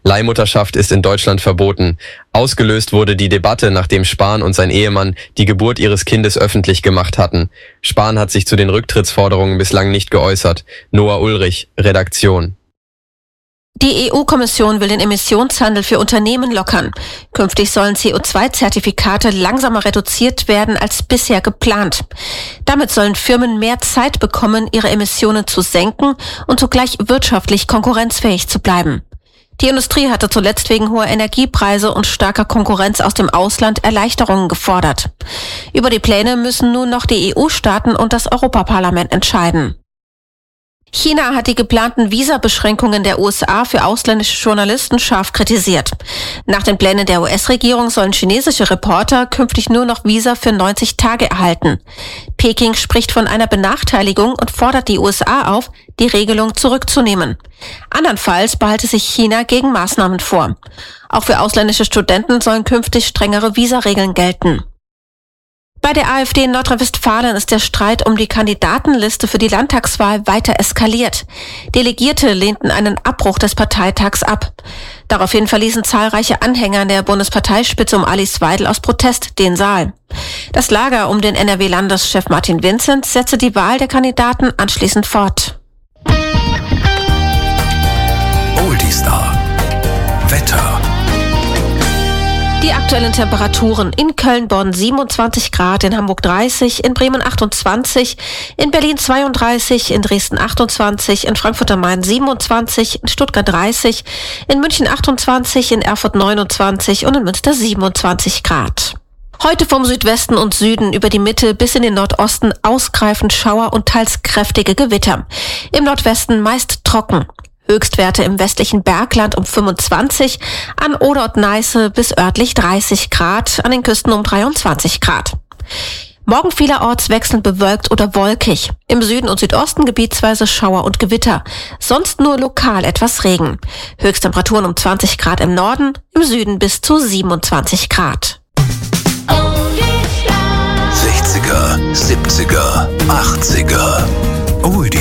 Leihmutterschaft ist in Deutschland verboten. Ausgelöst wurde die Debatte, nachdem Spahn und sein Ehemann die Geburt ihres Kindes öffentlich gemacht hatten. Spahn hat sich zu den Rücktrittsforderungen bislang nicht geäußert. Noah Ulrich, Redaktion. Die EU-Kommission will den Emissionshandel für Unternehmen lockern. Künftig sollen CO2-Zertifikate langsamer reduziert werden als bisher geplant. Damit sollen Firmen mehr Zeit bekommen, ihre Emissionen zu senken und zugleich wirtschaftlich konkurrenzfähig zu bleiben. Die Industrie hatte zuletzt wegen hoher Energiepreise und starker Konkurrenz aus dem Ausland Erleichterungen gefordert. Über die Pläne müssen nun noch die EU-Staaten und das Europaparlament entscheiden. China hat die geplanten Visabeschränkungen der USA für ausländische Journalisten scharf kritisiert. Nach den Plänen der US-Regierung sollen chinesische Reporter künftig nur noch Visa für 90 Tage erhalten. Peking spricht von einer Benachteiligung und fordert die USA auf, die Regelung zurückzunehmen. Andernfalls behalte sich China Gegenmaßnahmen vor. Auch für ausländische Studenten sollen künftig strengere Visaregeln gelten. Bei der AfD in Nordrhein-Westfalen ist der Streit um die Kandidatenliste für die Landtagswahl weiter eskaliert. Delegierte lehnten einen Abbruch des Parteitags ab. Daraufhin verließen zahlreiche Anhänger der Bundesparteispitze um Alice Weidel aus Protest den Saal. Das Lager um den NRW-Landeschef Martin Vinzenz setzte die Wahl der Kandidaten anschließend fort. Oldie-Star. Wetter. Die aktuellen Temperaturen: in Köln-Bonn 27 Grad, in Hamburg 30, in Bremen 28, in Berlin 32, in Dresden 28, in Frankfurt am Main 27, in Stuttgart 30, in München 28, in Erfurt 29 und in Münster 27 Grad. Heute vom Südwesten und Süden über die Mitte bis in den Nordosten ausgreifend Schauer und teils kräftige Gewitter. Im Nordwesten meist trocken. Höchstwerte im westlichen Bergland um 25, an Oder und Neiße bis örtlich 30 Grad, an den Küsten um 23 Grad. Morgen vielerorts wechselnd bewölkt oder wolkig. Im Süden und Südosten gebietsweise Schauer und Gewitter. Sonst nur lokal etwas Regen. Höchsttemperaturen um 20 Grad im Norden, im Süden bis zu 27 Grad. 60er, 70er, 80er. Oldie.